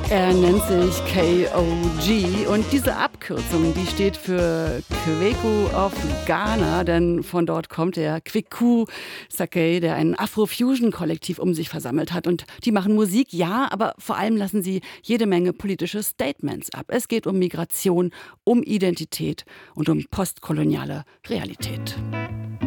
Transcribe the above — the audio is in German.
Er nennt sich KOG und diese Abkürzung, die steht für Kweku of Ghana, denn von dort kommt der Kweku Sake, der ein Afrofusion-Kollektiv um sich versammelt hat. Und die machen Musik, ja, aber vor allem lassen sie jede Menge politische Statements ab. Es geht um Migration, um Identität und um postkoloniale Realität.